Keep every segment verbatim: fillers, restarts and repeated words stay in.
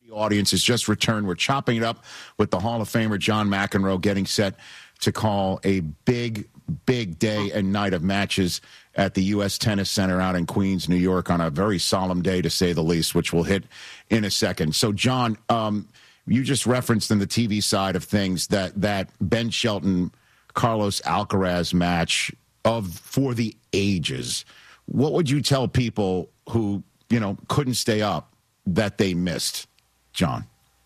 Audience has just returned. We're chopping it up with the Hall of Famer John McEnroe, getting set to call a big, big day and night of matches at the U S Tennis Center out in Queens, New York, on a very solemn day, to say the least, which we'll hit in a second. So, John, um, you just referenced in the T V side of things that that Ben Shelton, Carlos Alcaraz match of for the ages. What would you tell people who, you know, couldn't stay up that they missed, John?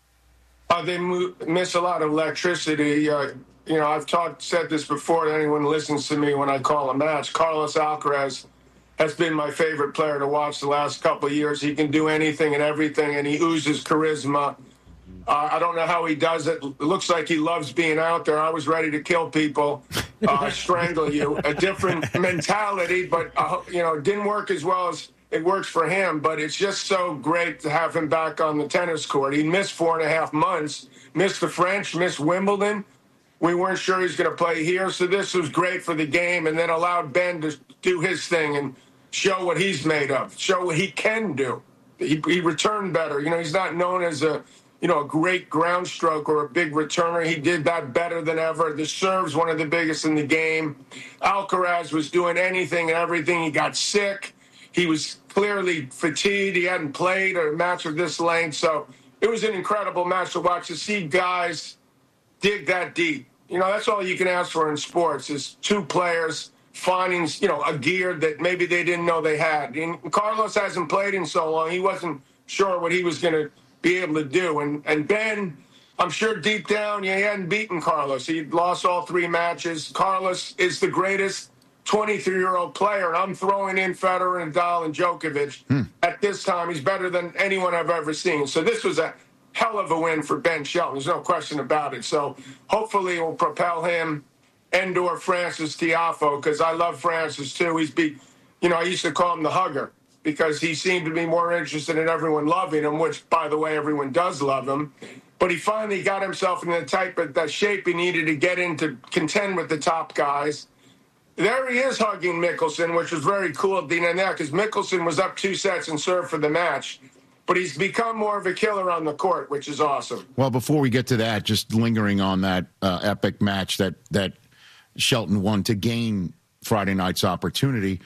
Uh, they mo- miss a lot of electricity. Uh, you know, I've talked, said this before to anyone who listens to me when I call a match. Carlos Alcaraz has been my favorite player to watch the last couple of years. He can do anything and everything, and he oozes charisma. Uh, I don't know how he does it. It looks like he loves being out there. I was ready to kill people, uh, strangle you. A different mentality, but, uh, you know, it didn't work as well as it works for him. But it's just so great to have him back on the tennis court. He missed four and a half months, missed the French, missed Wimbledon. We weren't sure he was going to play here. So this was great for the game, and then allowed Ben to do his thing and show what he's made of, show what he can do. He, he returned better. You know, he's not known as a, you know, a great ground stroke or a big returner. He did that better than ever. The serve's one of the biggest in the game. Alcaraz was doing anything and everything. He got sick. He was clearly fatigued. He hadn't played a match of this length. So it was an incredible match to watch, to see guys dig that deep. You know, that's all you can ask for in sports, is two players finding, you know, a gear that maybe they didn't know they had. And Carlos hasn't played in so long. He wasn't sure what he was going to be able to do. And and Ben, I'm sure deep down, yeah, he hadn't beaten Carlos. He lost all three matches. Carlos is the greatest twenty-three-year-old player, and I'm throwing in Federer and Nadal and Djokovic. Hmm. At this time, he's better than anyone I've ever seen. So this was a hell of a win for Ben Shelton. There's no question about it. So hopefully it will propel him and/or Francis Tiafoe, because I love Francis too. He's be, you know, I used to call him the hugger, because he seemed to be more interested in everyone loving him, which, by the way, everyone does love him. But he finally got himself in the type of that shape he needed to get in to contend with the top guys. There he is hugging Mickelson, which was very cool at the end of that, because Mickelson was up two sets and served for the match. But he's become more of a killer on the court, which is awesome. Well, before we get to that, just lingering on that uh, epic match that, that Shelton won to gain Friday night's opportunity,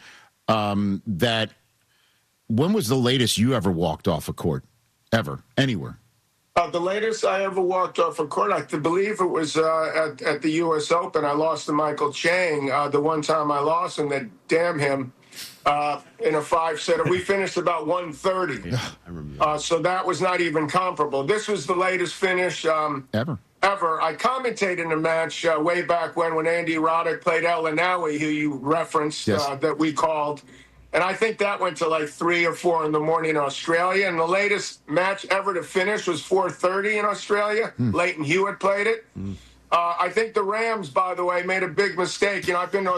um, that when was the latest you ever walked off a court, ever, anywhere? Uh, the latest I ever walked off a court, I believe it was uh, at, at the U S Open. I lost to Michael Chang uh, the one time I lost him, that damn him, uh, in a five-setter. We finished about one thirty. Yeah, I remember that. Uh, so that was not even comparable. This was the latest finish um, ever. Ever. I commentated in a match uh, way back when, when Andy Roddick played El Inawi, who you referenced, yes. uh, that we called. And I think that went to like three or four in the morning in Australia. And the latest match ever to finish was four thirty in Australia. Mm. Leighton Hewitt played it. Mm. Uh, I think the Rams, by the way, made a big mistake. You know, I've been to